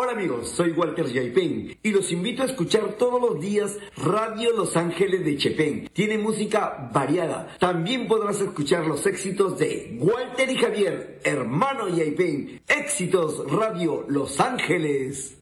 Hola amigos, soy Walter Yaipen y los invito a escuchar todos los días Radio Los Ángeles de Chepén. Tiene música variada. También podrás escuchar los éxitos de Walter y Javier, hermano Yaipen. Éxitos Radio Los Ángeles.